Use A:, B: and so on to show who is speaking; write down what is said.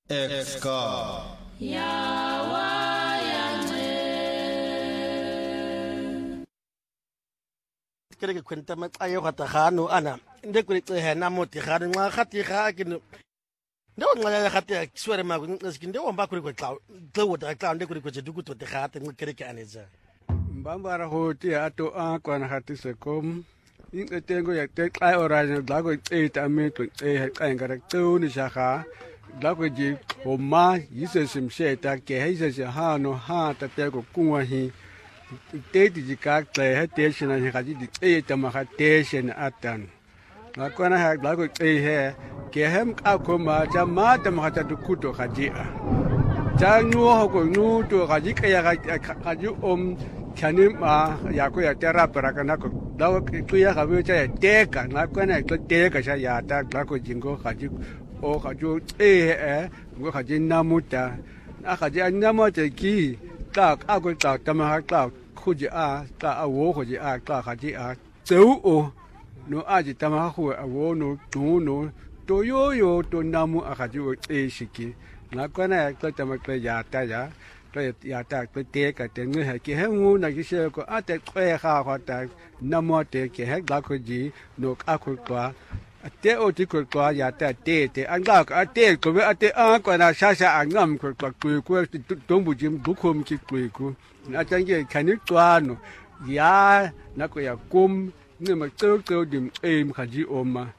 A: Ex-God.
B: Kaya kwenta matsayo katahano ana hindi ko ito mo tihano nga katiha kinu ndo nga katiha swere magu ngizikinde wamba kuri kwetlaw tlawo ta tlaw ndi kuri kwetu kuto tihata ngikireke aneza
C: mbambara hoti ato akwana hati sekom ingetengo ya teqa oranje dlago itsita ametwe xa ngara tsuni shaka dlago ji homa yise simsheta ke heise hano ha ta pego kunwahi tedi jikakle ha teshina ngaji di tsita ma ha teshina atan nakona ha dlago he ke hem ka koma jama ta ma ta dukuto khajia jangu ko nu to gaji kaya gaji Kanim yako ya tera perakana ko daw kuya kabe cha teka na kwana ko teka sha ya ta ko jingo kaji o kaju ngo kaji namuta na kaji namuta ki ta ko ta tama ha ta kuji ta wo kuji ta kaji zeu o no aji tama hu wo no tu no to yo to namu kaji o shiki na kwana ko tama ko ya ta ya ya ta ko te ka te nge ha ki he ngu na ki se ko ate kwe kha kha ta namo te ki he ga ko ji no ka ko kwa te o ti ko kwa ya ta te an ga ka te ko be ate a ko na sha ngam ko kwa ku dong bu jim du khom ki ku na chang ge kan ni twa no ya na ko ya kum ne ma tso dim em kha ji o ma